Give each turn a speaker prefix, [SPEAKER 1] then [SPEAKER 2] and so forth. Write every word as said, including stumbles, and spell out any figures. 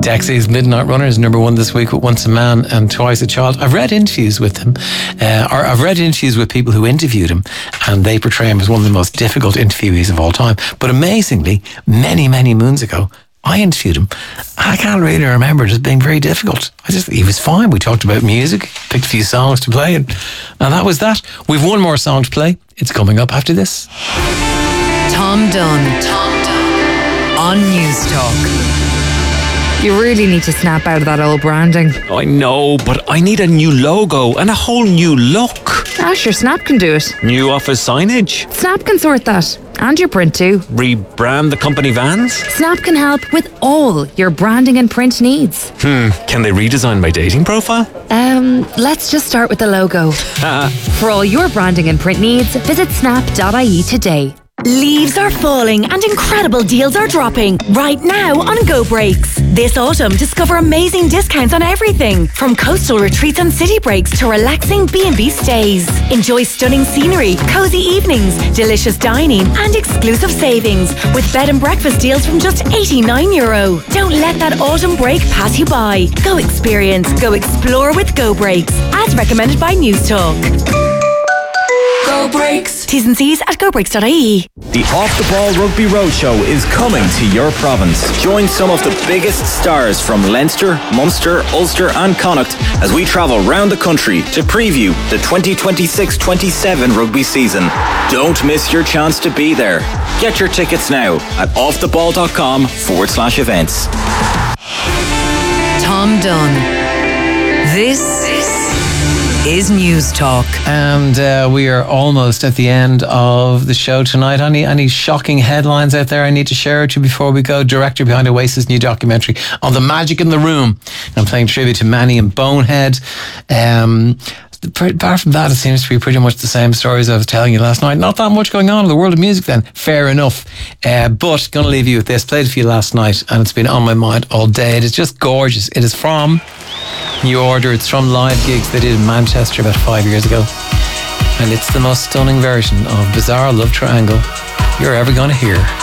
[SPEAKER 1] Dexy's Midnight Runners, number one this week with Once a Man and Twice a Child. I've read interviews with him, uh, or I've read interviews with people who interviewed him, and they portray him as one of the most difficult interviewees of all time. But amazingly, many, many moons ago, I interviewed him. I can't really remember it as being very difficult. I just, he was fine. We talked about music, picked a few songs to play, and, and that was that. We've one more song to play. It's coming up after this.
[SPEAKER 2] Tom Dunn. Tom Dunn. On News Talk. You really need to snap out of that old branding.
[SPEAKER 3] I know, but I need a new logo and a whole new look.
[SPEAKER 2] Ah, sure, Snap can do it.
[SPEAKER 3] New office signage.
[SPEAKER 2] Snap can sort that. And your print too.
[SPEAKER 3] Rebrand the company vans.
[SPEAKER 2] Snap can help with all your branding and print needs.
[SPEAKER 3] Hmm, can they redesign my dating profile?
[SPEAKER 2] Um, let's just start with the logo. For all your branding and print needs, visit snap dot I E today.
[SPEAKER 4] Leaves are falling and incredible deals are dropping right now on Go Breaks. This autumn, discover amazing discounts on everything from coastal retreats and city breaks to relaxing B and B stays. Enjoy stunning scenery, cozy evenings, delicious dining and exclusive savings with bed and breakfast deals from just eighty-nine euro. Don't let that autumn break pass you by. Go experience, go explore with Go Breaks, as recommended by News Talk. Go Breaks. T's and C's at go breaks dot I E.
[SPEAKER 5] The Off the Ball Rugby Roadshow is coming to your province. Join some of the biggest stars from Leinster, Munster, Ulster and Connacht as we travel round the country to preview the twenty twenty-six twenty-seven rugby season. Don't miss your chance to be there. Get your tickets now at offtheball.com forward slash events.
[SPEAKER 2] Tom Dunn. This is News Talk.
[SPEAKER 1] And uh, we are almost at the end of the show tonight. Any any shocking headlines out there I need to share with you before we go? Director behind Oasis' new documentary on the magic in the room. I'm playing tribute to Manny and Bonehead. Um, apart from that, it seems to be pretty much the same stories I was telling you last night. Not that much going on in the world of music then. Fair enough. Uh, but going to leave you with this. Played it for you last night and it's been on my mind all day. It is just gorgeous. It is from New Order. It's from live gigs they did in Manchester about five years ago. And it's the most stunning version of Bizarre Love Triangle you're ever going to hear.